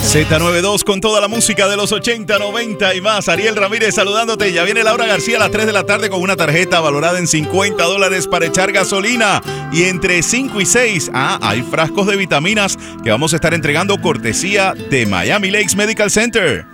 Z92 con toda la música de los 80, 90 y más. Ariel Ramírez saludándote. Ya viene Laura García a las 3 de la tarde con una tarjeta valorada en $50 para echar gasolina. Y entre 5 y 6, hay frascos de vitaminas que vamos a estar entregando cortesía de Miami Lakes Medical Center.